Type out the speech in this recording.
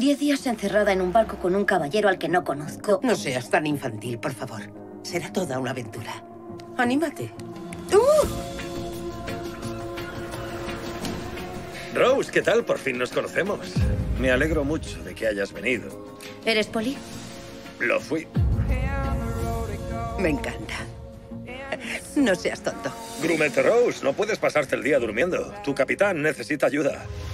10 días encerrada en un barco con un caballero al que no conozco. No seas tan infantil, por favor. Será toda una aventura. ¡Anímate! Rose, ¿qué tal? Por fin nos conocemos. Me alegro mucho de que hayas venido. ¿Eres poli? Lo fui. Me encanta. No seas tonto. Grumete Rose, no puedes pasarte el día durmiendo. Tu capitán necesita ayuda.